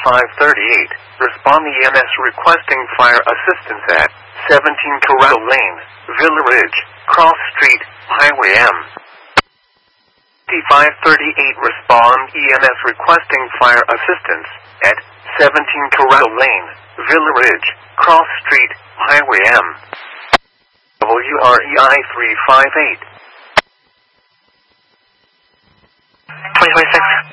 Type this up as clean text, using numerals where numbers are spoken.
3538. Respond EMS requesting fire assistance at 17 Corral Lane, Villa Ridge, Cross Street, Highway M. 3538. Respond EMS requesting fire assistance at 17 Corral Lane, Villa Ridge, Cross Street, Highway M. WREI 358. 2026.